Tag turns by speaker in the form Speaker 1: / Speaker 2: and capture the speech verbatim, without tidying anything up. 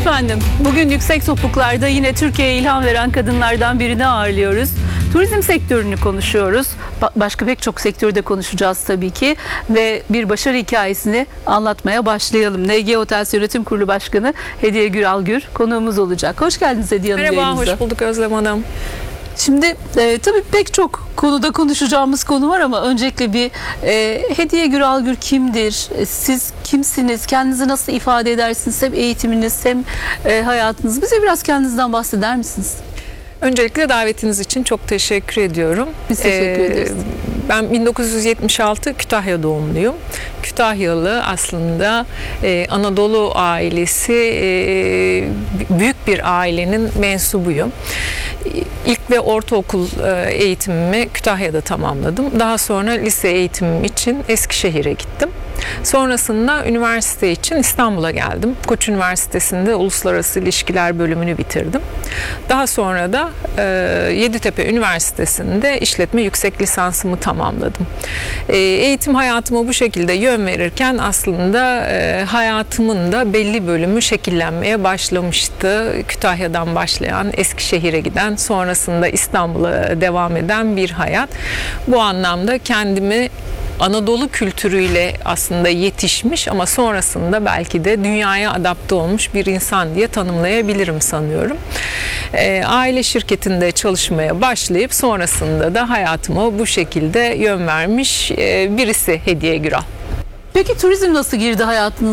Speaker 1: efendim. Bugün Yüksek Topuklar'da yine Türkiye'ye ilham veren kadınlardan birini ağırlıyoruz. Turizm sektörünü konuşuyoruz. Ba- başka pek çok sektörde konuşacağız tabii ki. Ve bir başarı hikayesini anlatmaya başlayalım. N G Hotels Yönetim Kurulu Başkanı Hediye Güralgür konuğumuz olacak. Hoş geldiniz Hediye Hanım.
Speaker 2: Merhaba,
Speaker 1: yayınımıza.
Speaker 2: hoş bulduk Özlem Hanım.
Speaker 1: Şimdi e, tabii pek çok konuda konuşacağımız konu var ama öncelikle bir e, Hediye Güralgür kimdir? E, siz kimsiniz? Kendinizi nasıl ifade edersiniz? Hem eğitiminiz hem e, hayatınız. Bize biraz kendinizden bahseder misiniz?
Speaker 2: Öncelikle davetiniz için çok teşekkür ediyorum.
Speaker 1: Biz teşekkür
Speaker 2: Ee,
Speaker 1: ederiz.
Speaker 2: Ben bin dokuz yüz yetmiş altı Kütahya doğumluyum. Kütahyalı aslında e, Anadolu ailesi, e, büyük bir ailenin mensubuyum. İlk ve ortaokul e, eğitimimi Kütahya'da tamamladım. Daha sonra lise eğitimim için Eskişehir'e gittim. Sonrasında üniversite için İstanbul'a geldim. Koç Üniversitesi'nde Uluslararası İlişkiler bölümünü bitirdim. Daha sonra da e, Yeditepe Üniversitesi'nde işletme yüksek lisansımı tamamladım. E, eğitim hayatıma bu şekilde yön verirken aslında e, hayatımın da belli bölümü şekillenmeye başlamıştı. Kütahya'dan başlayan, Eskişehir'e giden, sonrasında İstanbul'a devam eden bir hayat. Bu anlamda kendimi Anadolu kültürüyle aslında yetişmiş ama sonrasında belki de dünyaya adapte olmuş bir insan diye tanımlayabilirim sanıyorum. E, aile şirketinde çalışmaya başlayıp sonrasında da hayatıma bu şekilde yön vermiş e, birisi Hediye Güral.
Speaker 1: Peki turizm nasıl girdi hayatınıza?